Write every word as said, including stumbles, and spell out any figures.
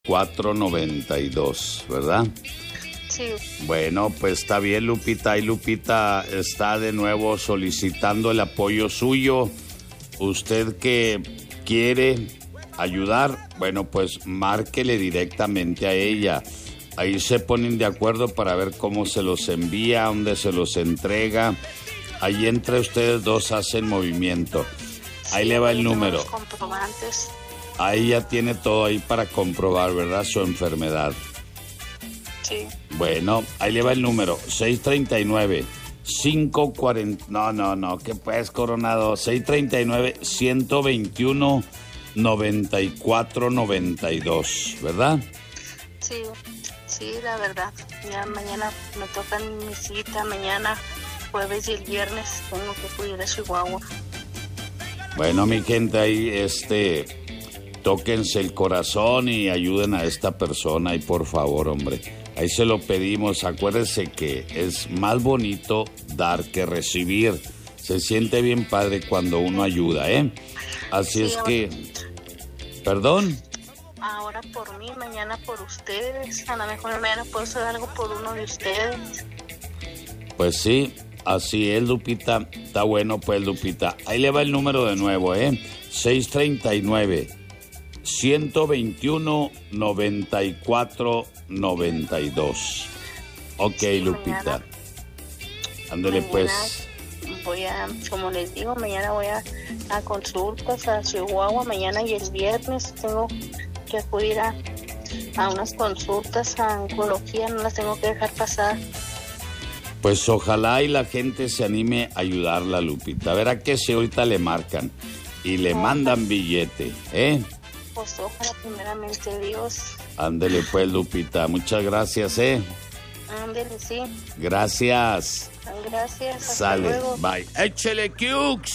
cuatro noventa y dos, ¿verdad? Sí. Bueno, pues está bien, Lupita. Y Lupita está de nuevo solicitando el apoyo suyo. Usted que quiere ayudar, bueno, pues márquele directamente a ella. Ahí se ponen de acuerdo para ver cómo se los envía, dónde se los entrega. Ahí entre ustedes dos hacen movimiento. Ahí Sí, le va el tengo número. los comprobantes. Ahí ya tiene todo ahí para comprobar, ¿verdad? Su enfermedad. Sí. Bueno, ahí le va el número. seis treinta y nueve, cinco cuarenta... No, no, no, ¿qué pues, Coronado? seis treinta y nueve, ciento veintiuno, noventa y cuatro noventa y dos, ¿verdad? Sí, sí, la verdad. Ya mañana me toca mi cita, mañana, jueves y el viernes tengo que ir a Chihuahua. Bueno, mi gente, ahí, este... tóquense el corazón y ayuden a esta persona, y por favor, hombre, ahí se lo pedimos. Acuérdense que es más bonito dar que recibir. Se siente bien padre cuando uno ayuda, ¿eh? Así Sí, es ahora- que... ¿Perdón? Ahora por mí, mañana por ustedes. A lo mejor mañana puedo hacer algo por uno de ustedes. Pues sí, así es, Lupita. Está bueno, pues, Lupita. Ahí le va el número de nuevo, ¿eh? seis treinta y nueve, ciento veintiuno, noventa y cuatro noventa y dos. Ok, Sí, Lupita. mañana. Ándale, Mañana pues. Voy a, como les digo, mañana voy a, a consultas a Chihuahua, mañana y el viernes tengo que acudir a, a unas consultas a oncología, no las tengo que dejar pasar. Pues ojalá y la gente se anime a ayudarla, Lupita. Verá que si ahorita le marcan y le mandan billete, ¿eh? Pues ojalá primeramente Dios. Ándale, pues, Lupita. Muchas gracias, ¿eh? Ándele, sí. Gracias. Gracias. Hasta Sale. luego. Bye. Échele, Cukes.